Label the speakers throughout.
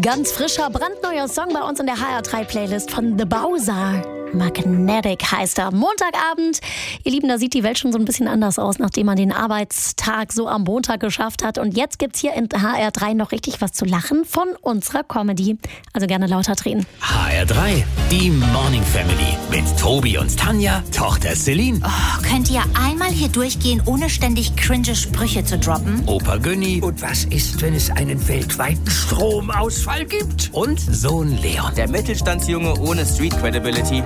Speaker 1: Ganz frischer, brandneuer Song bei uns in der HR3-Playlist von The Bowser. Magnetic heißt er. Montagabend. Ihr Lieben, da sieht die Welt schon so ein bisschen anders aus, nachdem man den Arbeitstag so am Montag geschafft hat. Und jetzt gibt's hier in HR3 noch richtig was zu lachen von unserer Comedy. Also gerne lauter drehen.
Speaker 2: HR3, die Morning Family mit Tobi und Tanja, Tochter Celine.
Speaker 3: Oh, könnt ihr einmal hier durchgehen, ohne ständig cringe Sprüche zu droppen?
Speaker 2: Opa Günni.
Speaker 4: Und was ist, wenn es einen weltweiten Stromausfall gibt?
Speaker 2: Und Sohn Leon.
Speaker 5: Der Mittelstandsjunge ohne Street Credibility.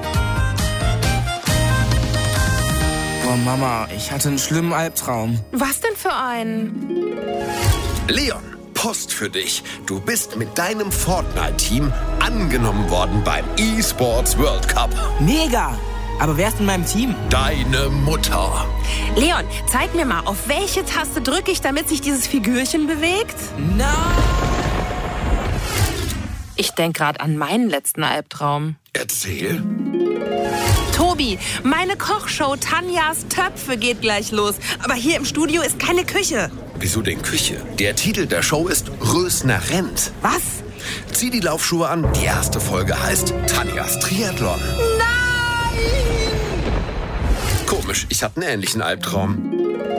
Speaker 6: Oh Mama, ich hatte einen schlimmen Albtraum.
Speaker 7: Was denn für einen?
Speaker 8: Leon, Post für dich. Du bist mit deinem Fortnite-Team angenommen worden beim eSports World Cup.
Speaker 6: Mega! Aber wer ist in meinem Team?
Speaker 8: Deine Mutter.
Speaker 7: Leon, zeig mir mal, auf welche Taste drücke ich, damit sich dieses Figürchen bewegt?
Speaker 6: Nein!
Speaker 7: Ich denke gerade an meinen letzten Albtraum.
Speaker 8: Erzähl.
Speaker 7: Tobi, meine Kochshow Tanjas Töpfe geht gleich los. Aber hier im Studio ist keine Küche.
Speaker 8: Wieso denn Küche? Der Titel der Show ist Rösner rennt.
Speaker 7: Was?
Speaker 8: Zieh die Laufschuhe an. Die erste Folge heißt Tanjas Triathlon.
Speaker 7: Nein!
Speaker 8: Komisch, ich hatte einen ähnlichen Albtraum.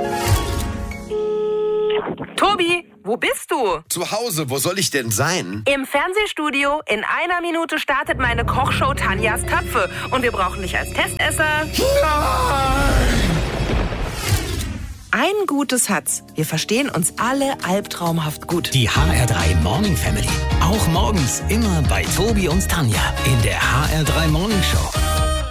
Speaker 7: Tobi, wo bist du?
Speaker 8: Zu Hause, wo soll ich denn sein?
Speaker 7: Im Fernsehstudio. In 1 Minute startet meine Kochshow Tanjas Töpfe. Und wir brauchen dich als Testesser.
Speaker 8: Nein!
Speaker 7: Ein Gutes hat's. Wir verstehen uns alle albtraumhaft gut.
Speaker 2: Die HR3 Morning Family. Auch morgens immer bei Tobi und Tanja in der HR3 Morning Show.